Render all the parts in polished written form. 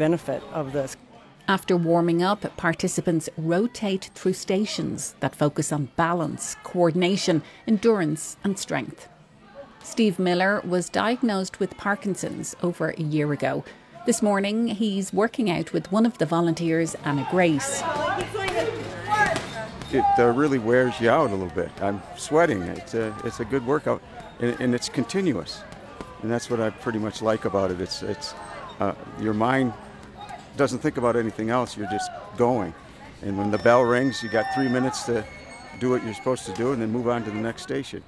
benefit of this. After warming up, participants rotate through stations that focus on balance, coordination, endurance and strength. Steve Miller was diagnosed with Parkinson's over a year ago. This morning, he's working out with one of the volunteers, Anna Grace. It really wears you out a little bit. I'm sweating. It's a good workout, and it's continuous. And that's what I pretty much like about it. It's your mind doesn't think about anything else. You're just going. And when the bell rings, you got 3 minutes to do what you're supposed to do and then move on to the next station.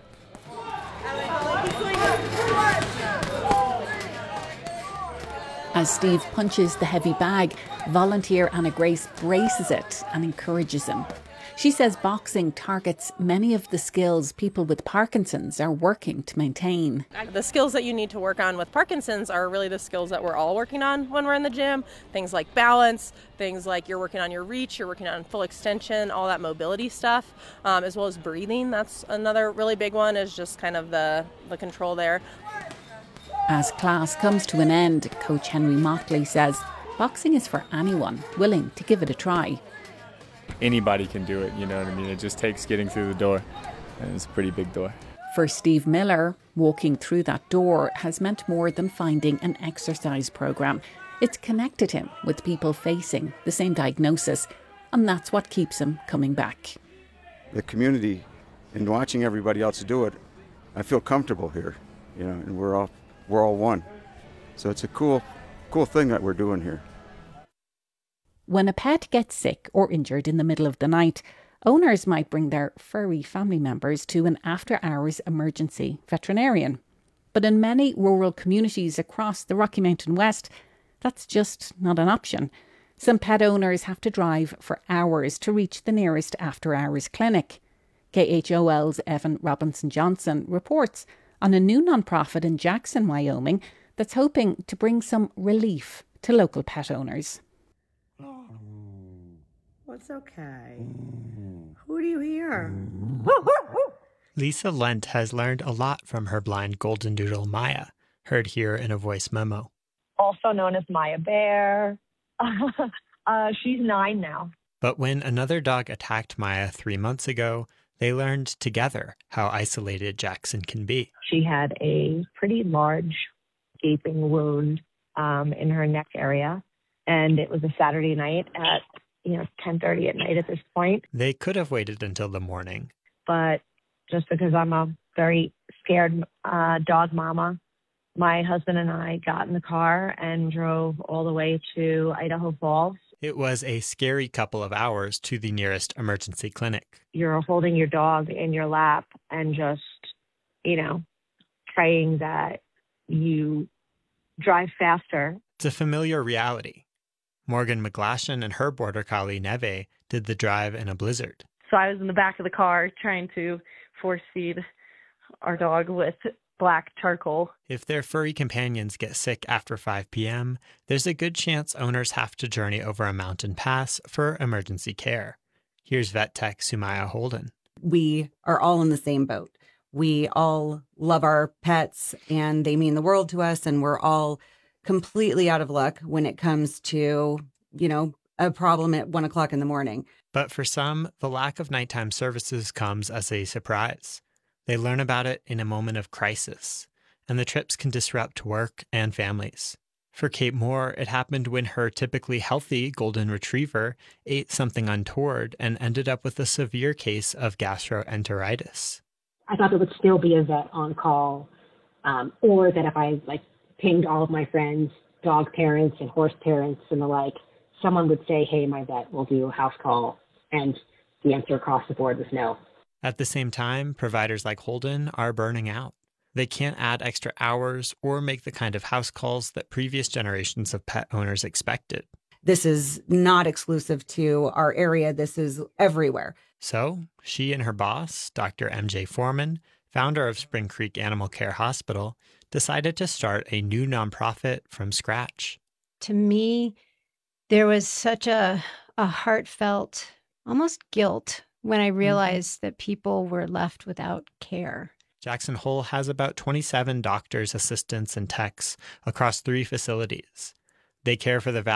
As Steve punches the heavy bag, volunteer Anna Grace braces it and encourages him. She says boxing targets many of the skills people with Parkinson's are working to maintain. The skills that you need to work on with Parkinson's are really the skills that we're all working on when we're in the gym. Things like balance, things like you're working on your reach, you're working on full extension, all that mobility stuff, as well as breathing. That's another really big one, is just kind of the control there. As class comes to an end, Coach Henry Mockley says boxing is for anyone willing to give it a try. Anybody can do it, you know what I mean? It just takes getting through the door, and it's a pretty big door. For Steve Miller, walking through that door has meant more than finding an exercise programme. It's connected him with people facing the same diagnosis, and that's what keeps him coming back. The community, and watching everybody else do it, I feel comfortable here, you know, and we're all one. So it's a cool thing that we're doing here. When a pet gets sick or injured in the middle of the night, owners might bring their furry family members to an after-hours emergency veterinarian. But in many rural communities across the Rocky Mountain West, that's just not an option. Some pet owners have to drive for hours to reach the nearest after-hours clinic. KHOL's Evan Robinson-Johnson reports on a new nonprofit in Jackson, Wyoming, that's hoping to bring some relief to local pet owners. It's okay. Who do you hear? Lisa Lent has learned a lot from her blind golden doodle Maya, heard here in a voice memo. Also known as Maya Bear. She's 9 now. But when another dog attacked Maya 3 months ago, they learned together how isolated Jackson can be. She had a pretty large gaping wound in her neck area, and it was a Saturday night at 10:30 at night at this point. They could have waited until the morning. But just because I'm a very scared dog mama, my husband and I got in the car and drove all the way to Idaho Falls. It was a scary couple of hours to the nearest emergency clinic. You're holding your dog in your lap and just, praying that you drive faster. It's a familiar reality. Morgan McGlashan and her border collie, Neve, did the drive in a blizzard. So I was in the back of the car trying to force feed our dog with black charcoal. If their furry companions get sick after 5 p.m., there's a good chance owners have to journey over a mountain pass for emergency care. Here's vet tech Sumaya Holden. We are all in the same boat. We all love our pets and they mean the world to us, and we're all completely out of luck when it comes to, a problem at 1 o'clock in the morning. But for some, the lack of nighttime services comes as a surprise. They learn about it in a moment of crisis, and the trips can disrupt work and families. For Kate Moore, it happened when her typically healthy golden retriever ate something untoward and ended up with a severe case of gastroenteritis. I thought there would still be a vet on call, or that if I pinged all of my friends, dog parents and horse parents and the like, someone would say, hey, my vet will do a house call. And the answer across the board was no. At the same time, providers like Holden are burning out. They can't add extra hours or make the kind of house calls that previous generations of pet owners expected. This is not exclusive to our area. This is everywhere. So she and her boss, Dr. MJ Foreman, founder of Spring Creek Animal Care Hospital, decided to start a new nonprofit from scratch. To me, there was such a heartfelt, almost guilt when I realized that people were left without care. Jackson Hole has about 27 doctors, assistants, and techs across 3 facilities. They care for the